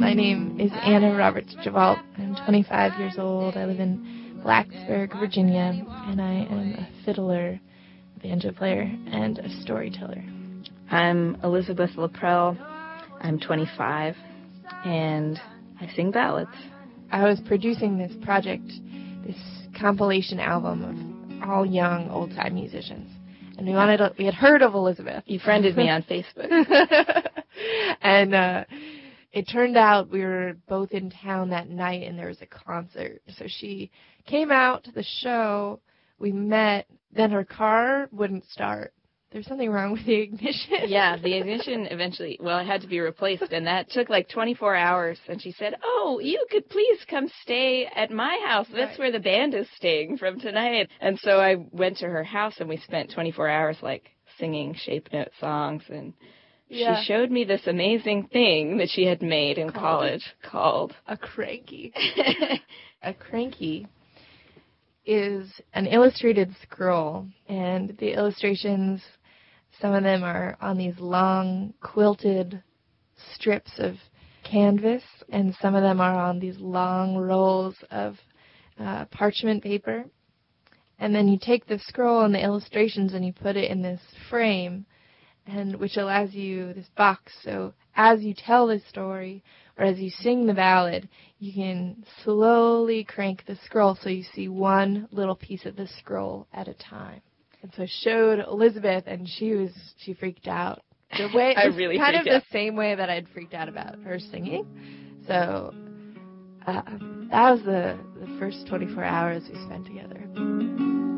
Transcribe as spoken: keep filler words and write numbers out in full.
My name is Anna Roberts Javault. I'm twenty-five years old. I live in Blacksburg, Virginia, and I am a fiddler, banjo player, and a storyteller. I'm Elizabeth Laprelle. I'm twenty-five, and I sing ballads. I was producing this project, this compilation album of all young, old-time musicians. And we wanted to, we had heard of Elizabeth. You friended me on Facebook. and uh, it turned out we were both in town that night, and there was a concert. So she came out to the show. We met. Then her car wouldn't start. There's something wrong with the ignition. Yeah, the ignition eventually, well, it had to be replaced, and that took like twenty-four hours. And she said, oh, you could please come stay at my house. That's right. Where the band is staying from tonight. And so I went to her house, and we spent twenty-four hours, like, singing shape note songs. And yeah. She showed me this amazing thing that she had made in called, college called a cranky. A cranky is an illustrated scroll, and the illustrations, some of them are on these long quilted strips of canvas, and some of them are on these long rolls of uh, parchment paper. And then you take the scroll and the illustrations and you put it in this frame, and which allows you this box. So as you tell the story or as you sing the ballad, you can slowly crank the scroll so you see one little piece of the scroll at a time. And so I showed Elizabeth, and she was she freaked out. The way I really kind of out. the same way that I'd freaked out about her singing. So uh, that was the the first twenty-four hours we spent together.